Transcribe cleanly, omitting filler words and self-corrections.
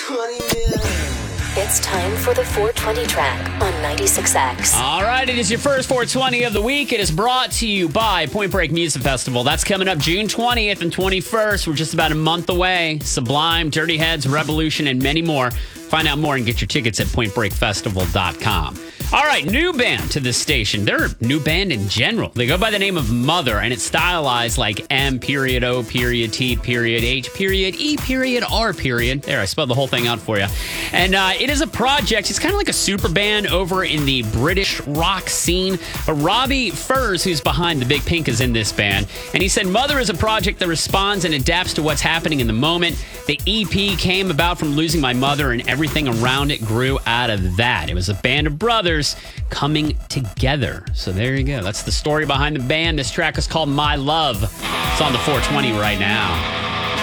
It's time for the 420 track on 96X. All right, it is your first 420 of the week. It is brought to you by Point Break Music Festival. That's coming up June 20th and 21st. We're just about a month away. Sublime, Dirty Heads, Revolution, and many more. Find out more and get your tickets at pointbreakfestival.com. All right, new band to this station. They're a new band in general. They go by the name of Mother, and it's stylized like M.O.T.T.H.E.R. There, I spelled the whole thing out for you. And it is a project. It's kind of like a super band over in the British rock scene. But Robbie Furs, who's behind the Big Pink, is in this band. And he said Mother is a project that responds and adapts to what's happening in the moment. The EP came about from losing my mother, and everything around it grew out of that. It was a band of brothers coming together. So there you go. That's the story behind the band. This track is called My Love. It's on the 420 right now.